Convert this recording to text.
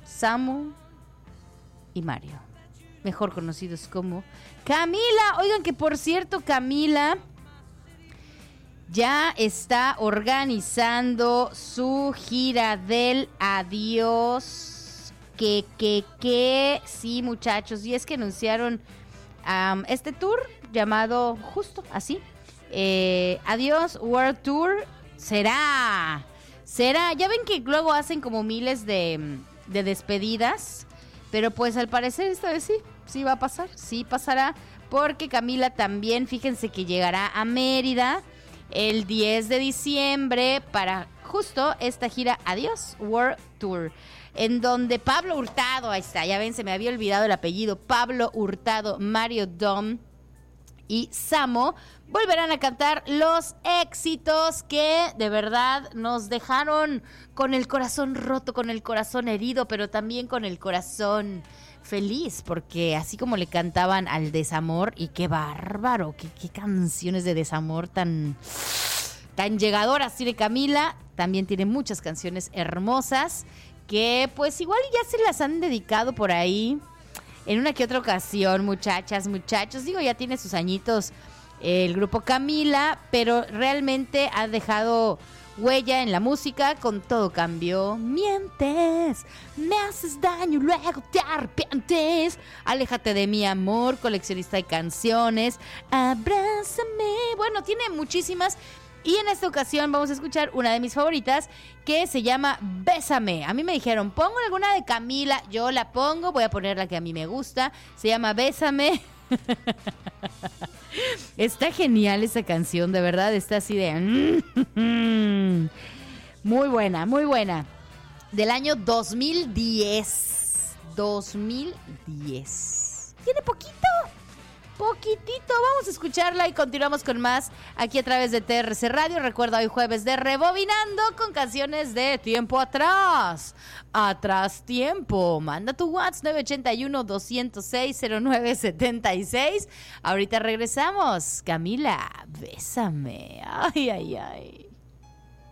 Samo y Mario, mejor conocidos como Camila. Oigan, que por cierto, Camila ya está organizando su gira del adiós. Sí, muchachos, y es que anunciaron este tour llamado justo así, Adiós World Tour. Será, ya ven que luego hacen como miles de despedidas, pero pues al parecer esta vez sí va a pasar, sí pasará, porque Camila también, fíjense que llegará a Mérida el 10 de diciembre para justo esta gira Adiós World Tour, en donde Pablo Hurtado, ahí está, ya ven, se me había olvidado el apellido, Pablo Hurtado, Mario Dom y Samo volverán a cantar los éxitos que de verdad nos dejaron con el corazón roto, con el corazón herido, pero también con el corazón feliz, porque así como le cantaban al desamor, y qué bárbaro, qué canciones de desamor tan llegadoras tiene Camila. También tiene muchas canciones hermosas que pues igual ya se las han dedicado por ahí en una que otra ocasión, muchachas, muchachos. Digo, ya tiene sus añitos el grupo Camila, pero realmente ha dejado huella en la música. Con todo cambió. Mientes, me haces daño, luego te arrepientes. Aléjate de mi amor, coleccionista de canciones. Abrázame. Bueno, tiene muchísimas. Y en esta ocasión vamos a escuchar una de mis favoritas que se llama Bésame. A mí me dijeron, pongo alguna de Camila. Yo la pongo, voy a poner la que a mí me gusta. Se llama Bésame. Está genial esa canción, de verdad. Está así de... Muy buena, muy buena. Del año 2010. 2010. Tiene poquitito. Vamos a escucharla y continuamos con más aquí a través de TRC Radio. Recuerda, hoy jueves de Rebobinando con canciones de tiempo atrás. Atrás tiempo. Manda tu WhatsApp 981-206-0976. Ahorita regresamos. Camila, bésame. Ay, ay, ay.